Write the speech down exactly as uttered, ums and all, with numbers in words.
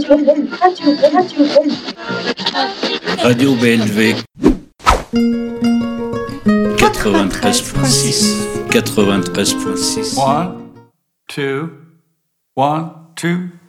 Radio B L V quatre-vingt-treize point six. quatre-vingt-treize point six. One, two, one, two.